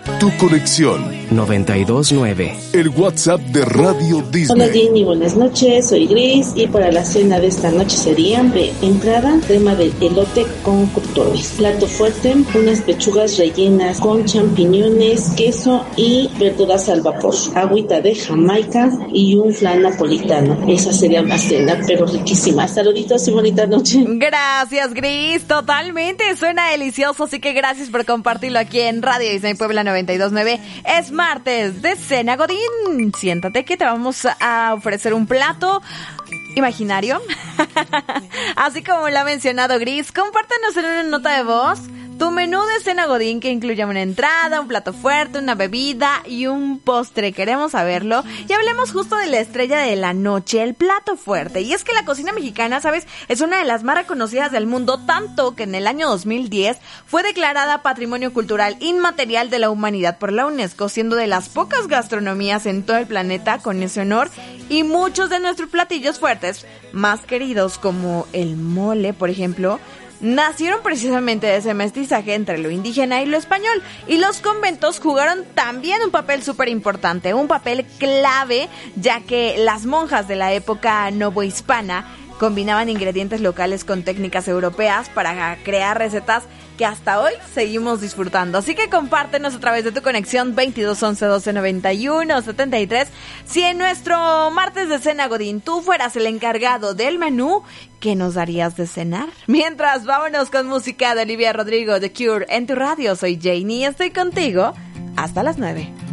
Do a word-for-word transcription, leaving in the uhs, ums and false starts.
Tu conexión. noventa y dos nueve. El WhatsApp de Radio Disney. Hola Jenny, buenas noches, soy Gris y para la cena de esta noche serían de entrada crema de elote con curtones. Plato fuerte, unas pechugas rellenas con champiñones, queso y verduras al vapor. Agüita de Jamaica y un flan napolitano. Esa sería una cena, pero riquísima. Saluditos y bonita noche. Gracias, Gris. Totalmente. Suena delicioso, así que gracias por compartirlo aquí en Radio Disney Puebla noventa y dos nueve. Es martes de Cena Godín. Siéntate que te vamos a ofrecer un plato imaginario. Así como lo ha mencionado Gris, compártenos en una nota de voz tu menú de Cena Godín, que incluye una entrada, un plato fuerte, una bebida y un postre. Queremos saberlo. Y hablemos justo de la estrella de la noche, el plato fuerte. Y es que la cocina mexicana, ¿sabes?, es una de las más reconocidas del mundo, tanto que en el año dos mil diez fue declarada Patrimonio Cultural Inmaterial de la Humanidad por la UNESCO, siendo de las pocas gastronomías en todo el planeta con ese honor. Y muchos de nuestros platillos fuertes más queridos, como el mole, por ejemplo, nacieron precisamente de ese mestizaje entre lo indígena y lo español, y los conventos jugaron también un papel súper importante, un papel clave, ya que las monjas de la época novohispana combinaban ingredientes locales con técnicas europeas para crear recetas que hasta hoy seguimos disfrutando. Así que compártenos a través de tu conexión veintidós once doce noventa y uno setenta y tres si en nuestro martes de Cena Godín tú fueras el encargado del menú. ¿Qué nos darías de cenar? Mientras, vámonos con música de Olivia Rodrigo, The Cure, en tu radio. Soy Janie y estoy contigo hasta las nueve.